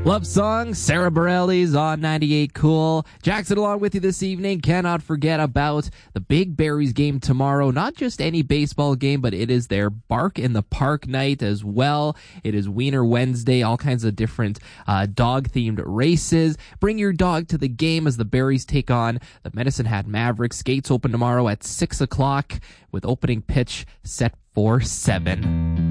Love song, Sarah Bareilles on 98 Cool. Jackson along with you this evening. Cannot forget about the Big Berries game tomorrow. Not just any baseball game, but it is their Bark in the Park night as well. It is Wiener Wednesday, all kinds of different dog-themed races. Bring your dog to the game as the Berries take on the Medicine Hat Mavericks. Gates open tomorrow at 6 o'clock with opening pitch set for 7.